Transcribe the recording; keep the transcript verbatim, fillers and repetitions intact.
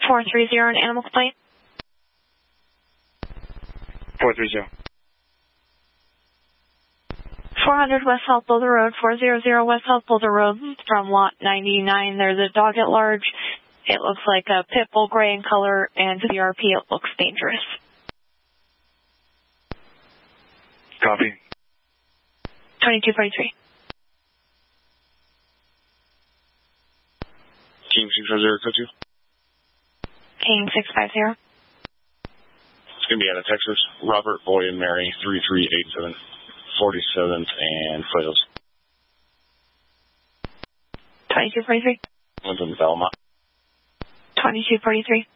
four three zero, an animal complaint. four three zero. four hundred West South Boulder Road, four hundred West South Boulder Road, from lot ninety-nine. There's a dog at large. It looks like a pit bull gray in color, and to the R P it looks dangerous. Copy. twenty-two forty-three. King six five zero, code two. King six five zero. It's going to be out of Texas. Robert, Boy, and Mary, three three eight seven, forty-seventh and Foothills. twenty-two forty-three. Lincoln, Belmont. twenty-two forty-three.